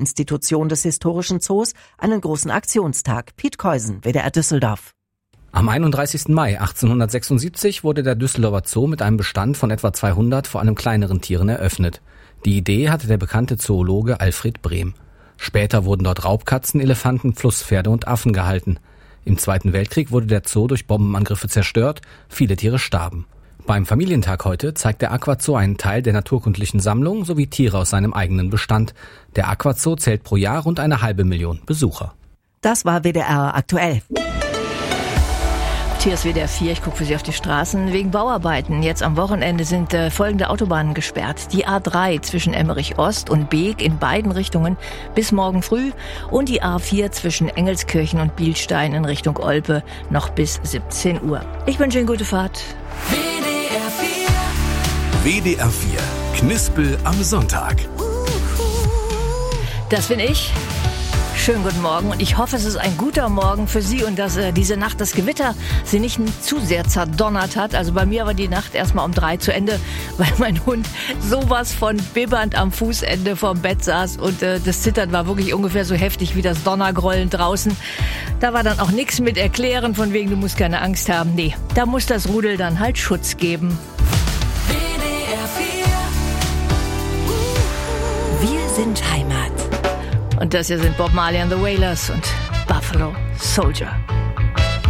Institution des historischen Zoos, einen großen Aktionstag. Piet Keusen, WDR Düsseldorf. Am 31. Mai 1876 wurde der Düsseldorfer Zoo mit einem Bestand von etwa 200 vor allem kleineren Tieren eröffnet. Die Idee hatte der bekannte Zoologe Alfred Brehm. Später wurden dort Raubkatzen, Elefanten, Flusspferde und Affen gehalten. Im Zweiten Weltkrieg wurde der Zoo durch Bombenangriffe zerstört, viele Tiere starben. Beim Familientag heute zeigt der Aquazoo einen Teil der naturkundlichen Sammlung sowie Tiere aus seinem eigenen Bestand. Der Aquazoo zählt pro Jahr rund 500.000 Besucher. Das war WDR aktuell. Hier ist WDR 4, ich gucke für Sie auf die Straßen. Wegen Bauarbeiten jetzt am Wochenende sind folgende Autobahnen gesperrt. Die A3 zwischen Emmerich Ost und Beek in beiden Richtungen bis morgen früh und die A4 zwischen Engelskirchen und Bielstein in Richtung Olpe noch bis 17 Uhr. Ich wünsche Ihnen gute Fahrt. WDR 4, Knispel am Sonntag. Das bin ich. Schönen guten Morgen und ich hoffe, es ist ein guter Morgen für Sie und dass diese Nacht das Gewitter Sie nicht zu sehr zerdonnert hat. Also bei mir war die Nacht erstmal um 3 zu Ende, weil mein Hund sowas von bibbernd am Fußende vom Bett saß und das Zittern war wirklich ungefähr so heftig wie das Donnergrollen draußen. Da war dann auch nichts mit erklären von wegen, du musst keine Angst haben. Nee, da muss das Rudel dann halt Schutz geben. Wir sind Heimat. Und das hier sind Bob Marley and the Wailers und Buffalo Soldier.